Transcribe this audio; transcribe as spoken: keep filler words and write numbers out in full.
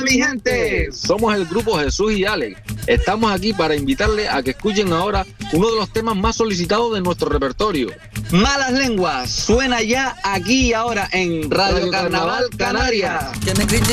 mi gente? Somos el grupo Jesús y Alex. Estamos aquí para invitarles a que escuchen ahora uno de los temas más solicitados de nuestro repertorio. Malas Lenguas suena ya aquí y ahora en Radio, Radio Carnaval, Carnaval Canarias. Que me